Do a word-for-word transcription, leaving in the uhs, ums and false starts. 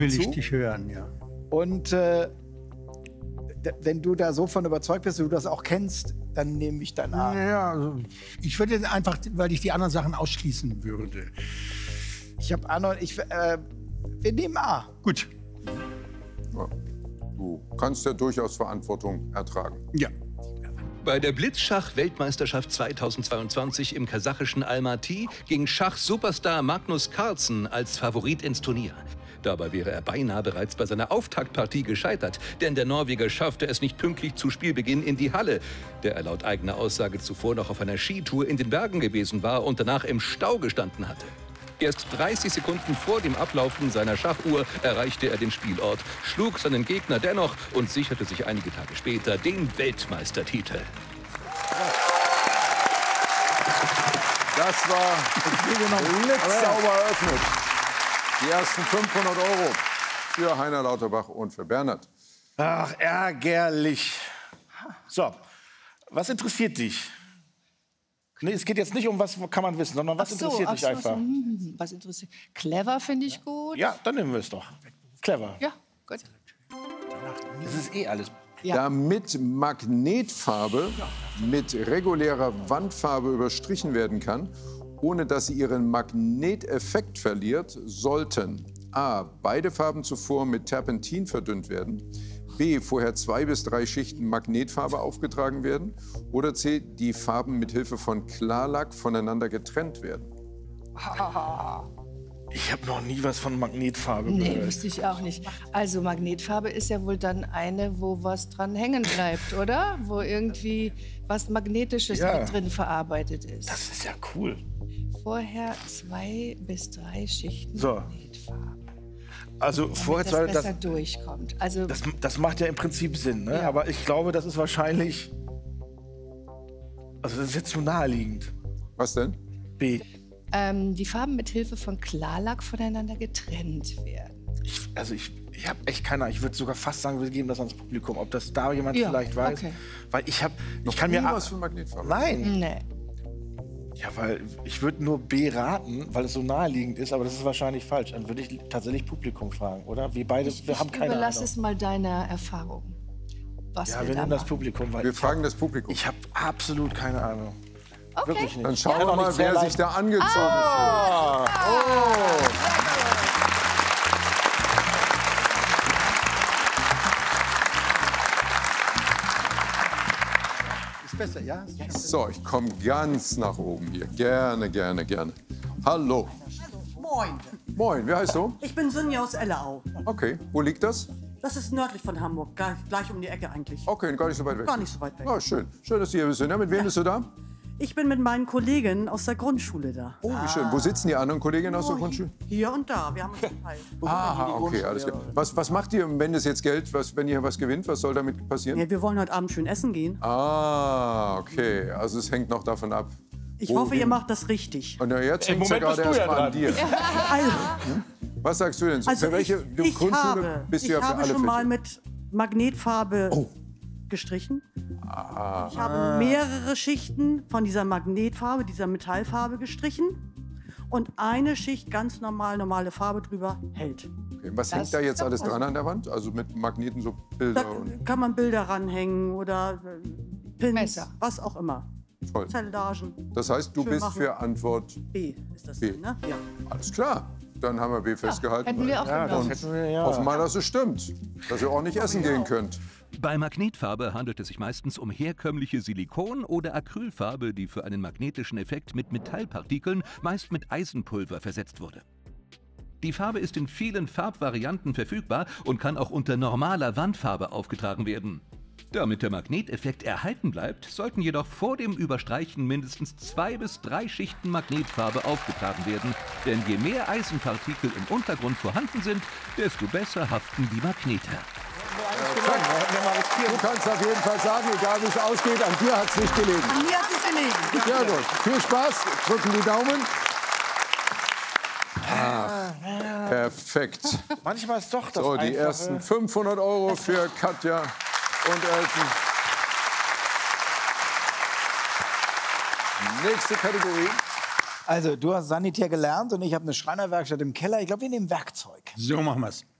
Will zu. ich dich hören, ja. Und äh, wenn du da so von überzeugt bist, du das auch kennst, dann nehme ich dann A. Ja, also ich würde jetzt einfach, weil ich die anderen Sachen ausschließen würde. Ich habe A noch, ich, äh, wir nehmen A. Gut. Ja. Du kannst ja durchaus Verantwortung ertragen. Ja. Bei der Blitzschach-Weltmeisterschaft zweitausendzweiundzwanzig im kasachischen Almaty ging Schach-Superstar Magnus Carlsen als Favorit ins Turnier. Dabei wäre er beinahe bereits bei seiner Auftaktpartie gescheitert, denn der Norweger schaffte es nicht pünktlich zu Spielbeginn in die Halle, der er laut eigener Aussage zuvor noch auf einer Skitour in den Bergen gewesen war und danach im Stau gestanden hatte. Erst dreißig Sekunden vor dem Ablaufen seiner Schachuhr erreichte er den Spielort, schlug seinen Gegner dennoch und sicherte sich einige Tage später den Weltmeistertitel. Das war blitzsauber eröffnet. Die ersten fünfhundert Euro für Heiner Lauterbach und für Bernhard. Ach, ärgerlich. So, was interessiert dich? Nee, es geht jetzt nicht um, was kann man wissen, sondern was Ach so, interessiert ach dich so, einfach? So, hm, hm, was interessiert? Clever finde ich gut. Ja, dann nehmen wir es doch. Clever. Ja, gut. Das ist eh alles. Ja. Damit Magnetfarbe mit regulärer Wandfarbe überstrichen werden kann, ohne dass sie ihren Magneteffekt verliert, sollten a. beide Farben zuvor mit Terpentin verdünnt werden, b. vorher zwei bis drei Schichten Magnetfarbe aufgetragen werden oder c. die Farben mit Hilfe von Klarlack voneinander getrennt werden. Ich habe noch nie was von Magnetfarbe Nee, gehört. wusste ich auch nicht. Also Magnetfarbe ist ja wohl dann eine, wo was dran hängen bleibt, oder? Wo irgendwie was Magnetisches Ja. mit drin verarbeitet ist. Das ist ja cool. Vorher zwei bis drei Schichten So. Magnetfarbe. Also Damit vorher das zwei, besser das, durchkommt. Also das, das macht ja im Prinzip Sinn, ne? Ja. Aber ich glaube, das ist wahrscheinlich. Also das ist jetzt zu naheliegend. Was denn? B. ähm, die Farben mit Hilfe von Klarlack voneinander getrennt werden. Ich, also ich, ich habe echt keine Ahnung. Ich würde sogar fast sagen, wir geben das ans Publikum. Ob das da jemand Ja, vielleicht weiß. okay. Weil ich habe, Noch ich kann nie mir was von Magnetfarbe? Nein. Nee. Ja, weil ich würde nur B raten, weil es so naheliegend ist, aber das ist wahrscheinlich falsch. Dann würde ich tatsächlich Publikum fragen, oder? Wir beide, wir haben Ich keine überlasse Ahnung. es mal deiner Erfahrung. Was Ja, wir wir da nehmen das machen. Publikum, weil Wir ich fragen das Publikum. Ich habe absolut keine Ahnung. Okay. Wirklich nicht. Dann Ich schauen kann wir auch mal, nicht wer sehr sich da angezogen Ah. fühlt. Ist besser, ja? So, ich komme ganz nach oben hier. Gerne, gerne, gerne. Hallo. Moin, Moin, wie heißt du? ich bin Sinja aus Ellerau. Okay, wo liegt das? Das ist nördlich von Hamburg, gleich, gleich um die Ecke eigentlich. Okay, gar nicht so weit weg. Gar nicht so weit weg. Ah, schön. Schön, dass du hier bist. Ja, mit wem bist du da? Ich bin mit meinen Kollegen aus der Grundschule da. Oh, wie schön. Wo sitzen die anderen Kollegen aus der Oh, Grundschule? Hier und da, wir haben uns geteilt. Aha, okay, alles klar. Was, was macht ihr, wenn das jetzt Geld, was, wenn ihr was gewinnt, was soll damit passieren? Ja, wir wollen heute Abend schön essen gehen. Ah, okay. Also es hängt noch davon ab. Ich Wohin? hoffe, ihr macht das richtig. Und ja, jetzt Im hängt es ja Moment gerade bist du erst ja mal an dran. dir. Also, Was sagst du denn? also für welche ich, du ich Grundschule habe, bist du ich ja für habe alle schon mal Fächer? mit Magnetfarbe Oh. gestrichen. Ah, Ich habe mehrere Schichten von dieser Magnetfarbe, dieser Metallfarbe gestrichen. Und eine Schicht ganz normal, normale Farbe drüber hält. okay. Was Das hängt da ist jetzt doch alles was- dran an der Wand? Also mit Magneten so Da Bilder und kann man Bilder ranhängen oder äh, Pins, Messer. was auch immer. toll. Zeldagen. Das heißt, du Schön bist machen. für Antwort B ist das, B. dann, ne? Ja. alles klar. Dann haben wir B festgehalten. Hätten wir auch Ja, das genommen. hätten wir ja. Hoffen mal, dass es stimmt. Dass ihr auch nicht essen gehen könnt. Bei Magnetfarbe handelt es sich meistens um herkömmliche Silikon- oder Acrylfarbe, die für einen magnetischen Effekt mit Metallpartikeln, meist mit Eisenpulver, versetzt wurde. Die Farbe ist in vielen Farbvarianten verfügbar und kann auch unter normaler Wandfarbe aufgetragen werden. Damit der Magneteffekt erhalten bleibt, sollten jedoch vor dem Überstreichen mindestens zwei bis drei Schichten Magnetfarbe aufgetragen werden, denn je mehr Eisenpartikel im Untergrund vorhanden sind, desto besser haften die Magnete. Du kannst auf jeden Fall sagen, egal wie es ausgeht, an dir hat es nicht gelegen. An mir hat es gelegen. Sehr gut. Viel Spaß. Drücken die Daumen. Ah, perfekt. Manchmal ist doch das So, die Einfache. ersten fünfhundert Euro für Katja und Elton. Nächste Kategorie. Also, du hast Sanitär gelernt und ich habe eine Schreinerwerkstatt im Keller. Ich glaube, wir nehmen Werkzeug. So machen wir's.